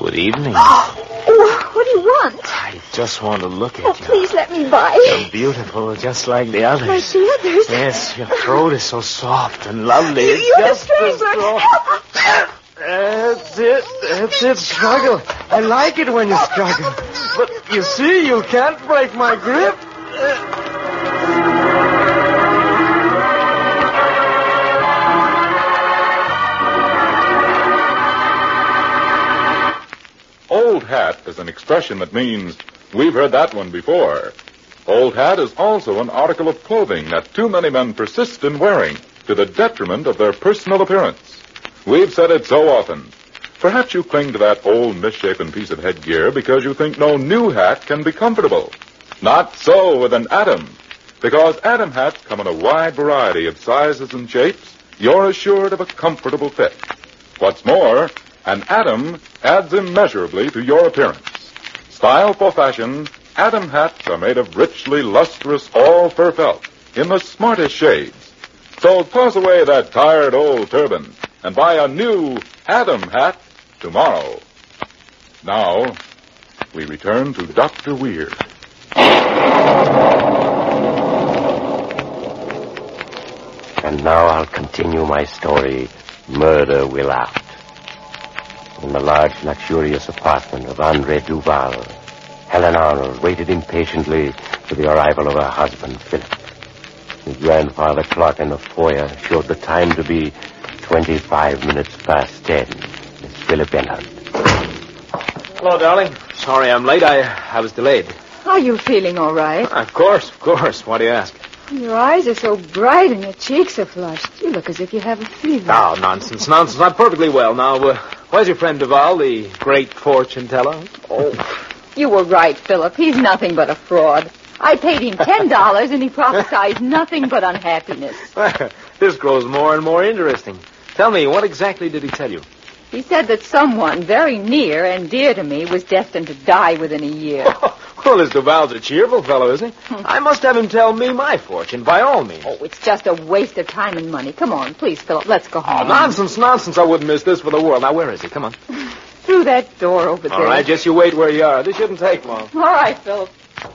Good evening. Oh, what do you want? I just want to look at you. Please let me buy. You're beautiful, just like the others. Like the others? Yes, your throat is so soft and lovely. You're the strangler. That's it, struggle. I like it when you struggle. But you see, you can't break my grip. Old hat is an expression that means we've heard that one before. Old hat is also an article of clothing that too many men persist in wearing to the detriment of their personal appearance. We've said it so often. Perhaps you cling to that old misshapen piece of headgear because you think no new hat can be comfortable. Not so with an Atom. Because Atom hats come in a wide variety of sizes and shapes, you're assured of a comfortable fit. What's more, an Atom adds immeasurably to your appearance. Style for fashion, Atom hats are made of richly lustrous all-fur felt in the smartest shades. So toss away that tired old turban and buy a new Atom hat tomorrow. Now, we return to Dr. Weir. And now I'll continue my story, Murder Will Out. In the large, luxurious apartment of Andre Duval, Helen Arnold waited impatiently for the arrival of her husband, Philip. The grandfather clock in the foyer showed the time to be 25 minutes past 10 as Philip entered. Hello, darling. Sorry I'm late. I was delayed. Are you feeling all right? Of course. Why do you ask? Your eyes are so bright and your cheeks are flushed. You look as if you have a fever. Oh, nonsense. I'm perfectly well. Now, where's your friend Duval, the great fortune teller? Oh, you were right, Philip. He's nothing but a fraud. I paid him $10 and he prophesied nothing but unhappiness. This grows more and more interesting. Tell me, what exactly did he tell you? He said that someone very near and dear to me was destined to die within a year. Well, this Duval's a cheerful fellow, isn't he? I must have him tell me my fortune, by all means. Oh, it's just a waste of time and money. Come on, please, Philip, let's go home. Oh, nonsense. I wouldn't miss this for the world. Now, where is he? Come on. Through that door over there. All right, just you wait where you are. This shouldn't take long. All right, Philip.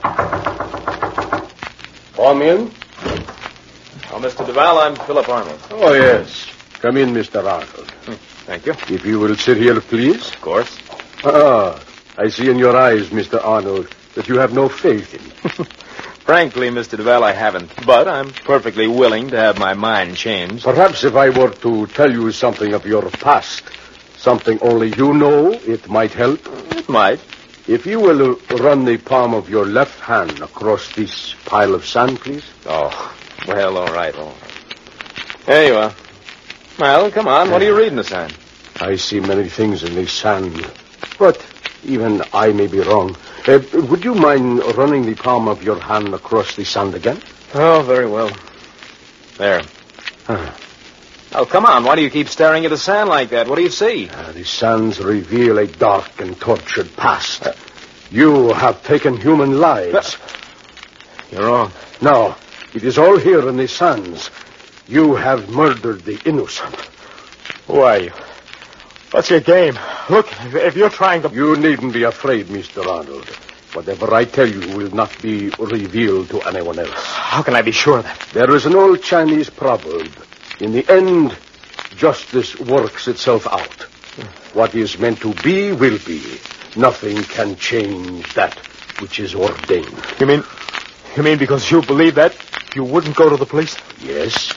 Come in. Oh, Mr. Duval, I'm Philip Arnold. Oh, yes. Come in, Mr. Arnold. Thank you. If you will sit here, please. Of course. I see in your eyes, Mr. Arnold, that you have no faith in me. Frankly, Mr. Duval, I haven't. But I'm perfectly willing to have my mind changed. Perhaps if I were to tell you something of your past, something only you know, it might help. It might. If you will run the palm of your left hand across this pile of sand, please. Oh, well, all right. There you are. Well, come on. What are you reading the sign? I see many things in the sand, but even I may be wrong. Would you mind running the palm of your hand across the sand again? Oh, very well. There. Oh, come on. Why do you keep staring at the sand like that? What do you see? The sands reveal a dark and tortured past. You have taken human lives. You're wrong. No, it is all here in the sands. You have murdered the innocent. Who are you? What's your game? Look, if you're trying to... You needn't be afraid, Mr. Arnold. Whatever I tell you will not be revealed to anyone else. How can I be sure of that? There is an old Chinese proverb. In the end, justice works itself out. What is meant to be will be. Nothing can change that which is ordained. You mean because you believe that, you wouldn't go to the police? Yes.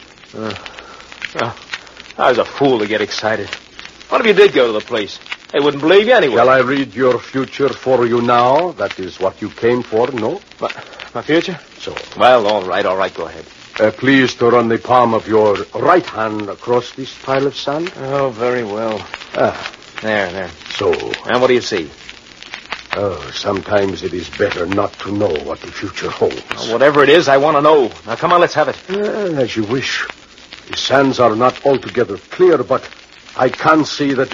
I was a fool to get excited. What if you did go to the police? They wouldn't believe you anyway. Shall I read your future for you now? That is what you came for, no? My future? So. Well, all right, go ahead. Please to run the palm of your right hand across this pile of sand. Oh, very well. There. So. And what do you see? Oh, sometimes it is better not to know what the future holds. Well, whatever it is, I want to know. Now, come on, let's have it. As you wish. The sands are not altogether clear, but I can see that